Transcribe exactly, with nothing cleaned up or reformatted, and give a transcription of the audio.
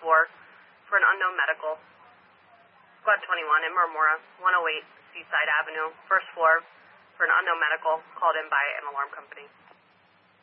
floor for an unknown medical. Squad twenty-one in Marmora, one oh eight Seaside Avenue, first floor for an unknown medical called in by an alarm company.